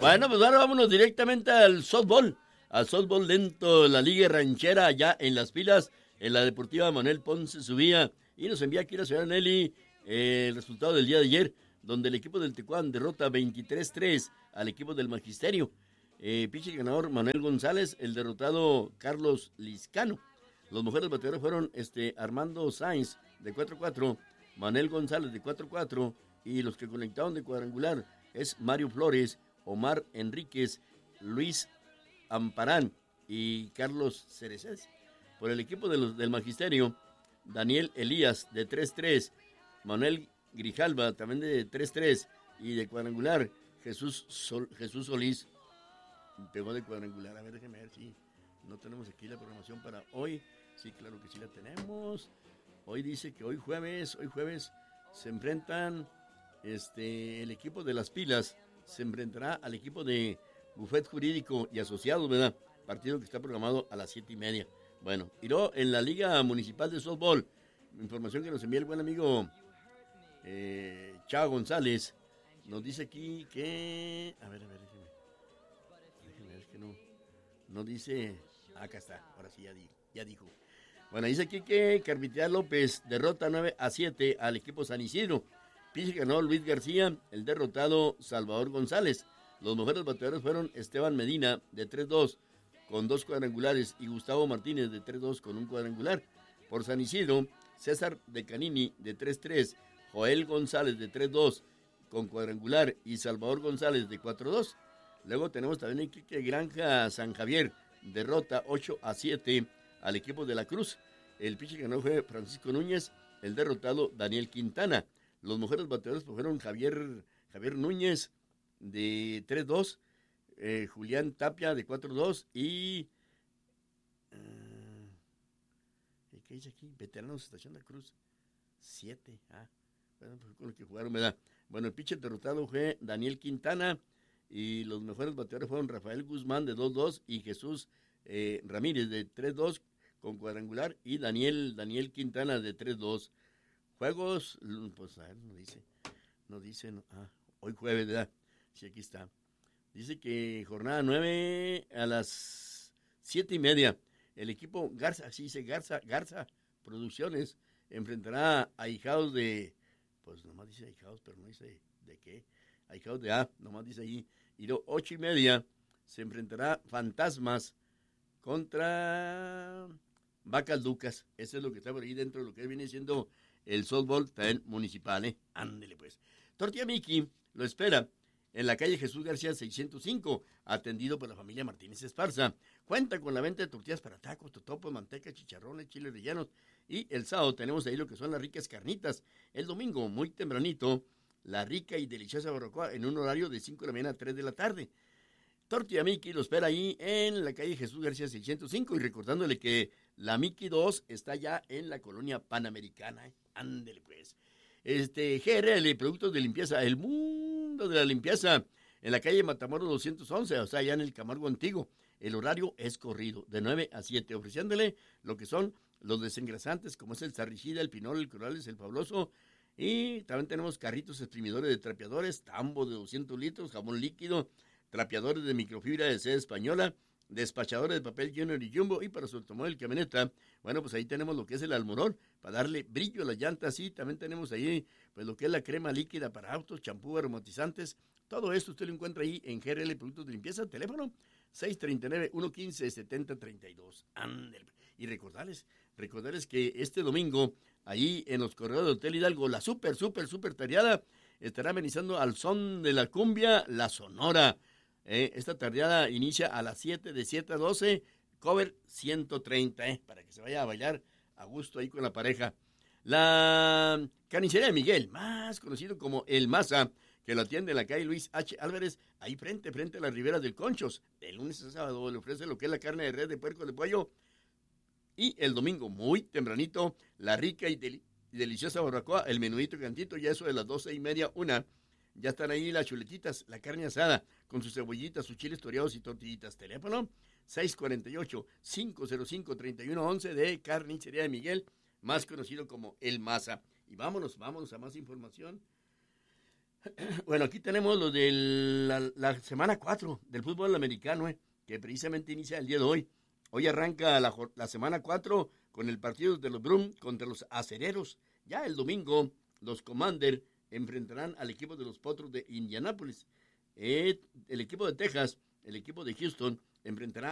Bueno, pues ahora vámonos directamente al softball lento, la Liga Ranchera allá en Las Pilas, en la Deportiva Manuel Ponce Subía, y nos envía aquí la señora Nelly el resultado del día de ayer, donde el equipo del Tecuán derrota 23-3 al equipo del Magisterio. Pitcher ganador Manuel González, el derrotado Carlos Liscano. Los mejores bateadores fueron Armando Sainz de 4-4, Manuel González de 4-4, y los que conectaron de cuadrangular es Mario Flores, Omar Enríquez, Luis Amparán y Carlos Cereces. Por el equipo del Magisterio, Daniel Elías de 3-3, Manuel Grijalva también de 3-3, y de cuadrangular Jesús Solís pegó de cuadrangular. A ver, déjeme ver si no tenemos aquí la programación para hoy. Sí, claro que sí la tenemos. Hoy dice que hoy jueves se enfrentan el equipo de Las Pilas se enfrentará al equipo de Bufet Jurídico y Asociados, ¿verdad? Partido que está programado a las 7:30. Bueno, y luego en la Liga Municipal de Softball, información que nos envía el buen amigo Chava González, nos dice aquí que... A ver, déjeme ver que no dice... Acá está, ahora sí ya dijo. Bueno, dice aquí que Carpintero López derrota 9-7 al equipo San Isidro. Pitcher ganó Luis García, el derrotado Salvador González. Los mejores bateadores fueron Esteban Medina de 3-2 con 2 cuadrangulares y Gustavo Martínez de 3-2 con 1 cuadrangular. Por San Isidro, César de Canini de 3-3, Joel González de 3-2 con cuadrangular y Salvador González de 4-2. Luego tenemos también aquí que Granja San Javier derrota 8-7 al equipo de la Cruz. El pitcher que ganó fue Francisco Núñez, el derrotado Daniel Quintana. Los mejores bateadores fueron Javier Núñez de 3-2, Julián Tapia de 4-2 y... ¿qué dice aquí? Veteranos Estación de la Cruz 7. Bueno, pues con lo que jugaron, ¿verdad? Bueno, el pitcher derrotado fue Daniel Quintana y los mejores bateadores fueron Rafael Guzmán de 2-2 y Jesús Ramírez de 3-2 con cuadrangular y Daniel Quintana de 3-2. Juegos, pues a ver, no dice, hoy jueves, ¿verdad? Sí, aquí está. Dice que jornada 9 a las 7:30. El equipo Garza, así dice Garza Producciones, enfrentará a Ahijados de, pues nomás dice Ahijados, pero no dice de qué. Ahijados de nomás dice ahí. Y luego 8:30 se enfrentará Fantasmas contra Vacas Ducas. Eso es lo que está por ahí dentro de lo que viene siendo el softball también municipal, Ándele pues. Tortilla Miki lo espera en la calle Jesús García 605, atendido por la familia Martínez Esparza. Cuenta con la venta de tortillas para tacos, totopos, manteca, chicharrones, chiles rellenos. Y el sábado tenemos ahí lo que son las ricas carnitas. El domingo, muy tempranito, la rica y deliciosa barbacoa en un horario de 5 de la mañana a 3 de la tarde. Tortilla Miki lo espera ahí en la calle Jesús García 605 y recordándole que la Miki 2 está ya en la colonia Panamericana. Ándele pues. GRL, productos de limpieza, el mundo de la limpieza, en la calle Matamoros 211, o sea, allá en el Camargo Antiguo. El horario es corrido, de 9 a 7, ofreciéndole lo que son los desengrasantes, como es el Sarricida, el Pinol, el Corales, el Fabuloso, y también tenemos carritos exprimidores de trapeadores, tambo de 200 litros, jabón líquido, trapeadores de microfibra de seda española, despachadores de papel Junior y Jumbo, y para su automóvil camioneta, bueno, pues ahí tenemos lo que es el almorón, para darle brillo a las llantas, y también tenemos ahí, pues lo que es la crema líquida para autos, champú, aromatizantes, todo esto usted lo encuentra ahí en GRL Productos de Limpieza, teléfono 639-115-7032, ándale, y recordarles que este domingo, ahí en los corredores de Hotel Hidalgo, la super tareada, estará amenizando al son de la cumbia, la Sonora. Esta tardeada inicia a las 7, de 7 a 12, cover 130, para que se vaya a bailar a gusto ahí con la pareja. La carnicería de Miguel, más conocido como El Maza, que lo atiende en la calle Luis H. Álvarez, ahí frente a las riberas del Conchos. De lunes a sábado le ofrece lo que es la carne de res, de puerco, de pollo. Y el domingo, muy tempranito, la rica y deliciosa barbacoa, el menudito cantito, ya eso de las 12:30, 1. Ya están ahí las chuletitas, la carne asada, con sus cebollitas, sus chiles toreados y tortillitas. Teléfono 648-505-3111 de Carnicería de Miguel, más conocido como El Maza. Y vámonos a más información. Bueno, aquí tenemos lo de la semana 4 del fútbol americano, que precisamente inicia el día de hoy. Hoy arranca la semana 4 con el partido de los Browns contra los Acereros. Ya el domingo, los Commanders enfrentarán al equipo de los Potros de Indianápolis. El equipo de Texas, el equipo de Houston, enfrentará